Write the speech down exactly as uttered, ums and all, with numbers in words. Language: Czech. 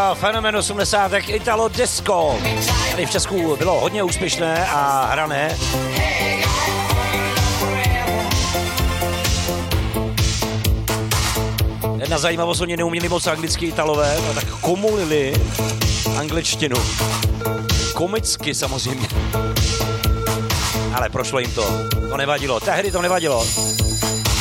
fenomén osmdesátek Italo Disco. Tady v Česku bylo hodně úspěšné a hrané. Jedna zajímavost, oni neuměli moc anglicky Italové, no tak komulili angličtinu. Komicky samozřejmě. Ale prošlo jim to. To nevadilo. Tehdy to nevadilo.